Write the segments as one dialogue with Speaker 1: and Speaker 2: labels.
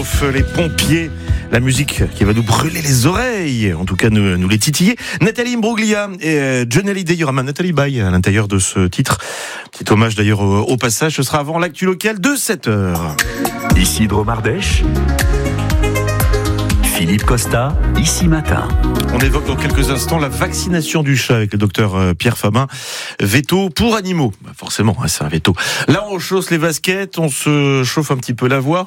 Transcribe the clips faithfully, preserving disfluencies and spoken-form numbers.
Speaker 1: Les pompiers, la musique qui va nous brûler les oreilles, en tout cas nous, nous les titiller. Nathalie Imbruglia et John Hallyday, il y aura Nathalie Baye à l'intérieur de ce titre. Petit hommage d'ailleurs au, au passage, ce sera avant l'actu local de sept heures.
Speaker 2: Isidro Mardèche, Philippe Costa, Ici Matin.
Speaker 1: On évoque dans quelques instants la vaccination du chat avec le docteur Pierre Fabin. Veto pour animaux. Bah forcément, c'est un veto. Là, on chausse les baskets, on se chauffe un petit peu la voix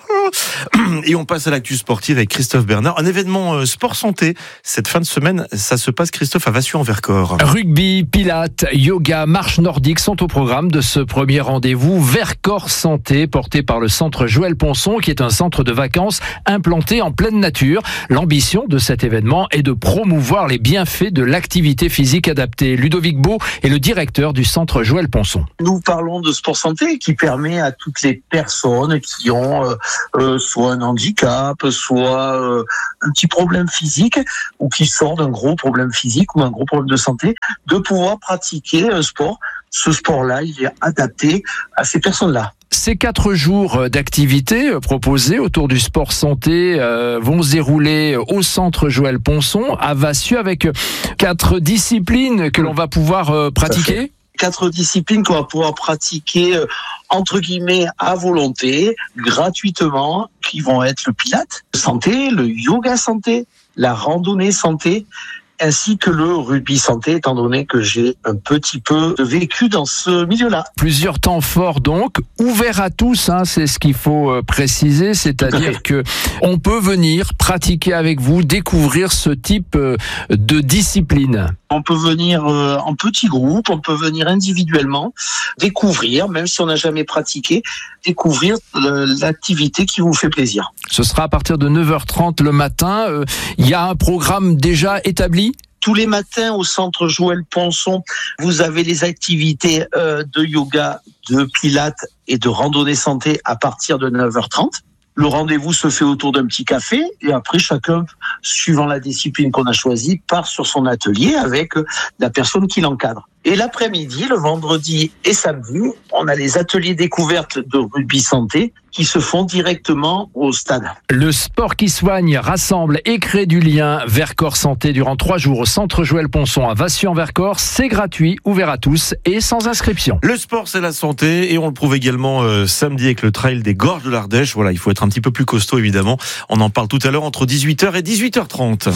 Speaker 1: et on passe à l'actu sportive avec Christophe Bernard. Un événement sport santé. Cette fin de semaine, ça se passe, Christophe, à Vassieux-en-Vercors.
Speaker 3: Rugby, pilates, yoga, marche nordique sont au programme de ce premier rendez-vous Vercors Santé, porté par le centre Joël Ponson, qui est un centre de vacances implanté en pleine nature. L'ambition de cet événement est de promouvoir les bienfaits de l'activité physique adaptée. Ludovic Beau est le directeur du centre Joël Ponson.
Speaker 4: Nous parlons de sport santé qui permet à toutes les personnes qui ont euh, euh, soit un handicap, soit euh, un petit problème physique ou qui sortent d'un gros problème physique ou un gros problème de santé, de pouvoir pratiquer un sport. Ce sport-là, il est adapté à ces personnes-là.
Speaker 3: Ces quatre jours d'activité proposés autour du sport santé euh, vont se dérouler au centre Joël Ponson à Vassieux avec quatre disciplines que l'on va pouvoir euh, pratiquer.
Speaker 4: Quatre disciplines qu'on va pouvoir pratiquer euh, entre guillemets à volonté, gratuitement, qui vont être le pilate santé, le yoga santé, la randonnée santé, ainsi que le rugby santé, étant donné que j'ai un petit peu vécu dans ce milieu-là.
Speaker 3: Plusieurs temps forts donc, ouverts à tous, hein, c'est ce qu'il faut préciser, c'est-à-dire que on peut venir pratiquer avec vous, découvrir ce type de discipline.
Speaker 4: On peut venir en petit groupe, on peut venir individuellement, découvrir, même si on n'a jamais pratiqué, découvrir l'activité qui vous fait plaisir.
Speaker 3: Ce sera à partir de neuf heures trente le matin. Il y a un programme déjà établi ?
Speaker 4: Tous les matins au centre Joël Ponson, vous avez les activités de yoga, de pilates et de randonnée santé à partir de neuf heures trente. Le rendez-vous se fait autour d'un petit café et après chacun, suivant la discipline qu'on a choisie, part sur son atelier avec la personne qui l'encadre. Et l'après-midi, le vendredi et samedi, on a les ateliers découvertes de rugby santé qui se font directement au stade.
Speaker 3: Le sport qui soigne, rassemble et crée du lien. Vercors Santé durant trois jours au centre Joël Ponson à Vassieux-en-Vercors. C'est gratuit, ouvert à tous et sans inscription.
Speaker 1: Le sport, c'est la santé et on le prouve également euh, samedi avec le trail des Gorges de l'Ardèche. Voilà, il faut être un petit peu plus costaud évidemment. On en parle tout à l'heure entre dix-huit heures et dix-huit heures trente.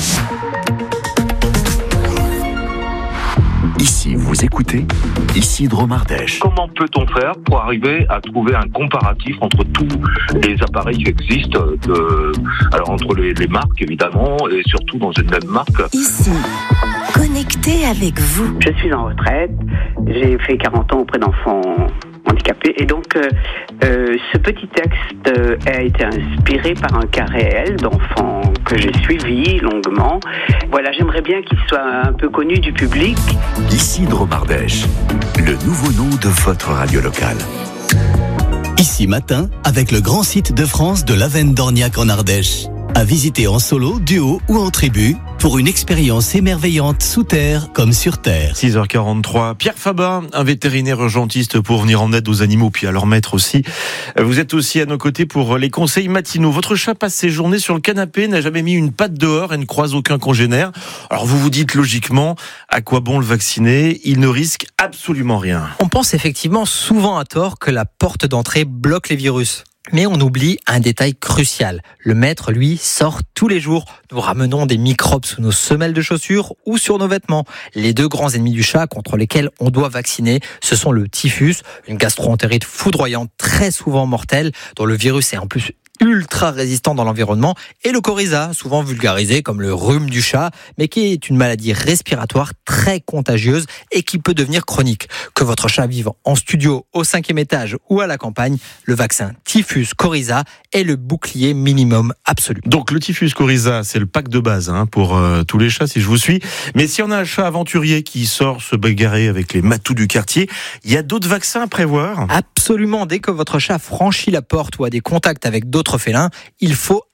Speaker 2: Ici, vous écoutez Isidro Mardèche.
Speaker 5: Comment peut-on faire pour arriver à trouver un comparatif entre tous les appareils qui existent, de, alors entre les, les marques évidemment, et surtout dans une même marque.
Speaker 6: Ici, connecté avec vous.
Speaker 7: Je suis en retraite, j'ai fait quarante ans auprès d'enfants handicapés et donc euh, euh, ce petit texte euh, a été inspiré par un cas réel d'enfants que j'ai suivi longuement. Voilà, j'aimerais bien qu'il soit un peu connu du public.
Speaker 2: Isidro Mardèche, le nouveau nom de votre radio locale.
Speaker 8: Ici Matin, avec le grand site de France de l'Avenne d'Orniac en Ardèche. À visiter en solo, duo ou en tribu pour une expérience émerveillante sous terre comme sur terre.
Speaker 1: six heures quarante-trois. Pierre Fabin, un vétérinaire urgentiste pour venir en aide aux animaux, puis à leur maître aussi. Vous êtes aussi à nos côtés pour les conseils matinaux. Votre chat passe ses journées sur le canapé, n'a jamais mis une patte dehors et ne croise aucun congénère. Alors vous vous dites logiquement, à quoi bon le vacciner ? Il ne risque absolument rien.
Speaker 9: On pense effectivement souvent à tort que la porte d'entrée bloque les virus. Mais on oublie un détail crucial. Le maître, lui, sort tous les jours. Nous ramenons des microbes sous nos semelles de chaussures ou sur nos vêtements. Les deux grands ennemis du chat contre lesquels on doit vacciner, ce sont le typhus, une gastro-entérite foudroyante très souvent mortelle, dont le virus est en plus ultra résistant dans l'environnement, et le coryza, souvent vulgarisé comme le rhume du chat, mais qui est une maladie respiratoire très contagieuse et qui peut devenir chronique. Que votre chat vive en studio, au cinquième étage ou à la campagne, le vaccin typhus coryza est le bouclier minimum absolu.
Speaker 1: Donc le typhus coryza, c'est le pack de base hein, pour euh, tous les chats, si je vous suis. Mais si on a un chat aventurier qui sort se bagarrer avec les matous du quartier, il y a d'autres vaccins à prévoir ?
Speaker 9: Absolument, dès que votre chat franchit la porte ou a des contacts avec d'autres félins, il faut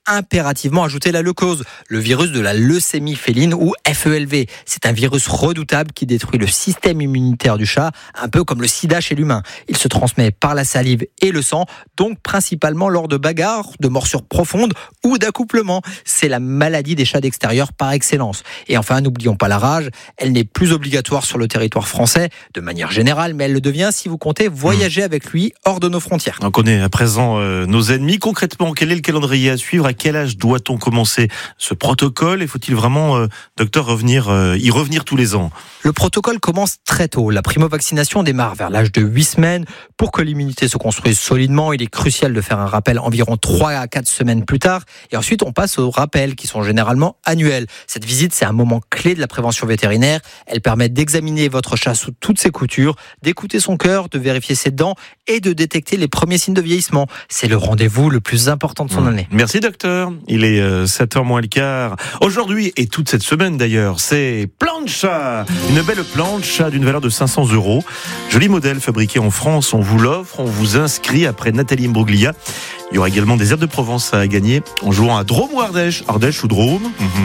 Speaker 9: impérativement ajouter la leucose, le virus de la leucémie féline ou F E L V. C'est un virus redoutable qui détruit le système immunitaire du chat, un peu comme le sida chez l'humain. Il se transmet par la salive et le sang, donc principalement lors de bagarres, de morsures profondes ou d'accouplements. C'est la maladie des chats d'extérieur par excellence. Et enfin, n'oublions pas la rage. Elle n'est plus obligatoire sur le territoire français de manière générale, mais elle le devient si vous comptez voyager mmh. avec lui hors de nos frontières.
Speaker 1: On connaît à présent euh, nos ennemis. Concrètement, quel est le calendrier à suivre? À quel âge doit-on commencer ce protocole? Et faut-il vraiment, euh, docteur, revenir, euh, y revenir tous les ans?
Speaker 9: Le protocole commence très tôt. La primo-vaccination démarre vers l'âge de huit semaines. Pour que l'immunité se construise solidement, il est crucial de faire un rappel environ trois à quatre semaines plus tard. Et ensuite, on passe aux rappels qui sont généralement annuels. Cette visite, c'est un moment clé de la prévention vétérinaire. Elle permet d'examiner votre chat sous toutes ses coutures, d'écouter son cœur, de vérifier ses dents et de détecter les premiers signes de vieillissement. C'est le rendez-vous le plus important de son mmh. année.
Speaker 1: Merci docteur. Il est euh, sept heures moins le quart. Aujourd'hui et toute cette semaine d'ailleurs, c'est Plancha. Une belle plancha d'une valeur de cinq cents euros. Joli modèle fabriqué en France. On vous l'offre, on vous inscrit après Nathalie Imbruglia. Il y aura également des herbes de Provence à gagner en jouant à Drôme ou Ardèche. Ardèche ou Drôme. Mmh.